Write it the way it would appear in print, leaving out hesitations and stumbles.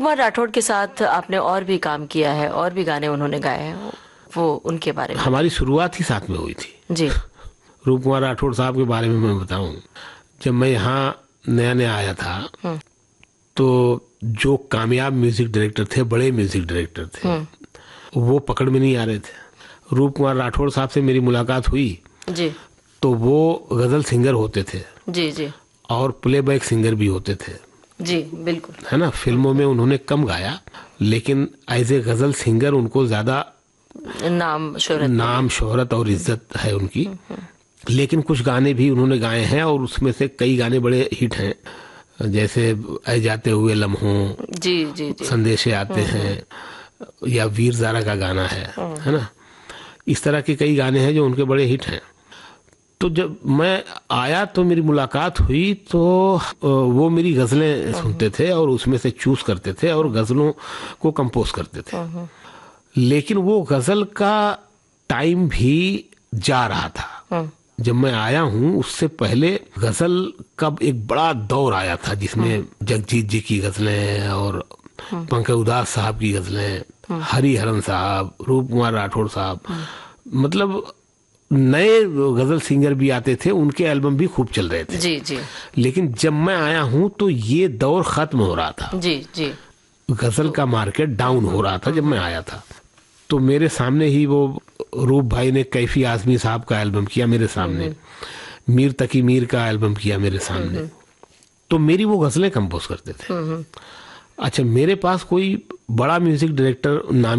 कुमार राठौड़ के साथ आपने और भी काम किया है, और भी गाने उन्होंने गाए हैं, वो उनके बारे में। हमारी शुरुआत ही साथ में हुई थी जी। रूप कुमार राठौड़ साहब के बारे में मैं बताऊं, जब मैं यहाँ नया नया आया था तो जो कामयाब म्यूजिक डायरेक्टर थे, बड़े म्यूजिक डायरेक्टर थे, वो पकड़ में नहीं आ रहे थे। रूप कुमार राठौड़ साहब से मेरी मुलाकात हुई जी। तो वो गजल सिंगर होते थे जी जी। और प्लेबैक सिंगर भी होते थे। जी बिल्कुल। है ना, फिल्मों में उन्होंने कम गाया, लेकिन एज ए गजल सिंगर उनको ज्यादा नाम शोहरत और इज्जत है उनकी। लेकिन कुछ गाने भी उन्होंने गाए हैं और उसमें से कई गाने बड़े हिट हैं, जैसे ऐ जाते हुए लम्हों, जी जी जी, संदेशे आते हैं, या वीर ज़ारा का गाना है ना। इस तरह के कई गाने हैं जो उनके बड़े हिट हैं। तो जब मैं आया तो मेरी मुलाकात हुई तो वो मेरी गज़लें सुनते थे और उसमें से चूज करते थे और गज़लों को कंपोज करते थे। लेकिन वो गज़ल का टाइम भी जा रहा था। जब मैं आया हूँ उससे पहले गज़ल का एक बड़ा दौर आया था, जिसमें जगजीत जी की गज़लें और पंकज उदास साहब की गज़लें, हरिहरन साहब, रूप कुमार राठौड़ साहब, मतलब नए गजल सिंगर भी आते थे, उनके एल्बम भी खूब चल रहे थे। जी जी। लेकिन जब मैं आया हूं तो ये दौर खत्म हो रहा था। जी जी। गजल का मार्केट डाउन हो रहा था जब मैं आया था। तो मेरे सामने ही वो रूप भाई ने कैफी आजमी साहब का एल्बम किया मेरे सामने, मीर तकी मीर का एल्बम किया मेरे सामने। तो मेरी वो गजलें कंपोज करते थे। अच्छा, मेरे पास कोई बड़ा म्यूजिक डायरेक्टर नाम